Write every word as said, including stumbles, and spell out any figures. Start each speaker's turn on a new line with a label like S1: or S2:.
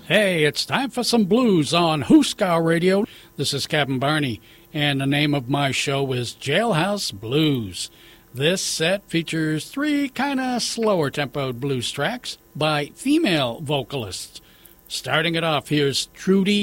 S1: Hey, it's time for some blues on Hooskow Radio. This is Captain Barney, and the name of my show is Jailhouse Blues. This set features three kind of slower tempoed blues tracks by female vocalists. Starting it off, here's Trudy